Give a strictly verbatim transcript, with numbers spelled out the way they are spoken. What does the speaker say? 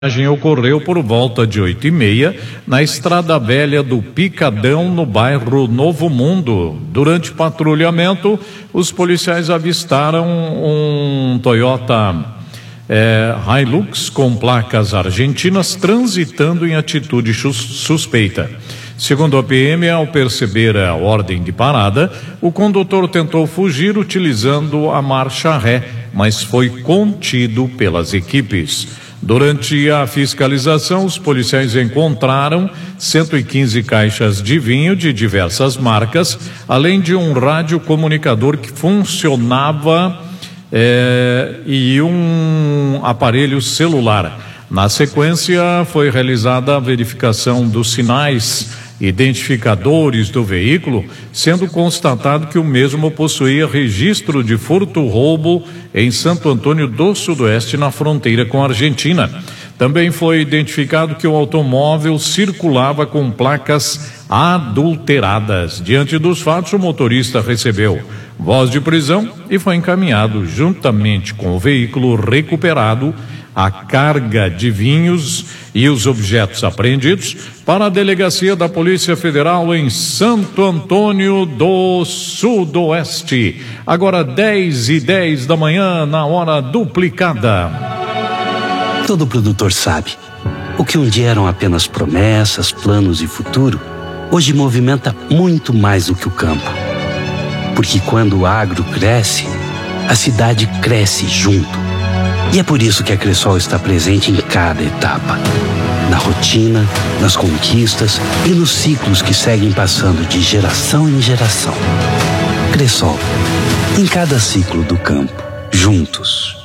A viagem ocorreu por volta de oito e meia na Estrada Velha do Picadão, no bairro Novo Mundo. Durante patrulhamento, os policiais avistaram um Toyota é, Hilux com placas argentinas transitando em atitude suspeita. Segundo a P M, ao perceber a ordem de parada, o condutor tentou fugir utilizando a marcha ré, mas foi contido pelas equipes. Durante a fiscalização, os policiais encontraram cento e quinze caixas de vinho de diversas marcas, além de um radiocomunicador que funcionava é, e um aparelho celular. Na sequência, foi realizada a verificação dos sinais identificadores do veículo, sendo constatado que o mesmo possuía registro de furto-roubo em Santo Antônio do Sudoeste, na fronteira com a Argentina. Também foi identificado que o automóvel circulava com placas adulteradas. Diante dos fatos, o motorista recebeu voz de prisão e foi encaminhado, juntamente com o veículo recuperado, a carga de vinhos e os objetos apreendidos, para a delegacia da Polícia Federal em Santo Antônio do Sudoeste. Agora dez e dez da manhã, na hora duplicada. Todo produtor sabe, o que um dia eram apenas promessas, planos e futuro, hoje movimenta muito mais do que o campo. Porque quando o agro cresce, a cidade cresce junto. E é por isso que a Cressol está presente em cada etapa. Na rotina, nas conquistas e nos ciclos que seguem passando de geração em geração. Cressol, em cada ciclo do campo, juntos.